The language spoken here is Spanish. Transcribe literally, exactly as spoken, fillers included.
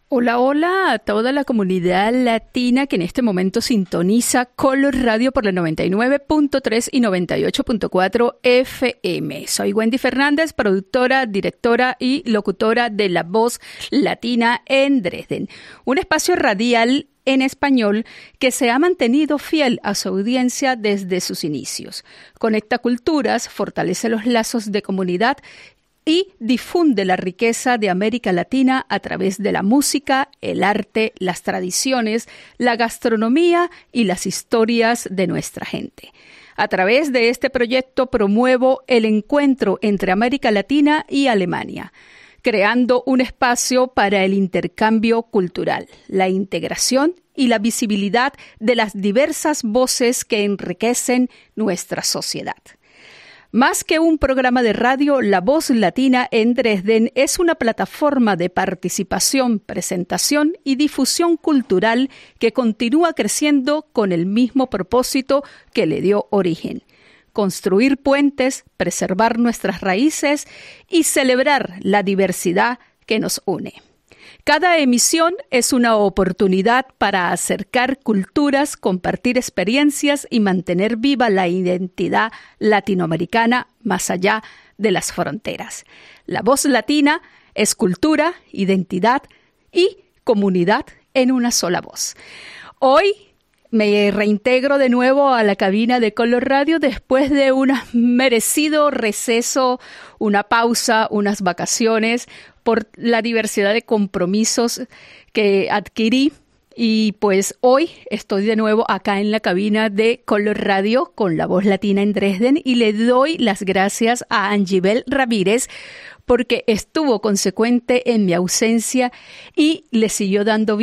Hola, hola a toda la comunidad latina que en este momento sintoniza Color Radio por la noventa y nueve punto tres y noventa y ocho punto cuatro F M. Soy Wendy Fernández, productora, directora y locutora de La Voz Latina en Dresden, un espacio radial en español que se ha mantenido fiel a su audiencia desde sus inicios. Conecta culturas, fortalece los lazos de comunidad y difunde la riqueza de América Latina a través de la música, el arte, las tradiciones, la gastronomía y las historias de nuestra gente. A través de este proyecto promuevo el encuentro entre América Latina y Alemania, creando un espacio para el intercambio cultural, la integración y la visibilidad de las diversas voces que enriquecen nuestra sociedad. Más que un programa de radio, La Voz Latina en Dresden es una plataforma de participación, presentación y difusión cultural que continúa creciendo con el mismo propósito que le dio origen: construir puentes, preservar nuestras raíces y celebrar la diversidad que nos une. Cada emisión es una oportunidad para acercar culturas, compartir experiencias y mantener viva la identidad latinoamericana más allá de las fronteras. La Voz Latina es cultura, identidad y comunidad en una sola voz. Hoy me reintegro de nuevo a la cabina de Color Radio después de un merecido receso, una pausa, unas vacaciones, por la diversidad de compromisos que adquirí. Y pues hoy estoy de nuevo acá en la cabina de Color Radio con La Voz Latina en Dresden y le doy las gracias a Angibel Ramírez porque estuvo consecuente en mi ausencia y le siguió dando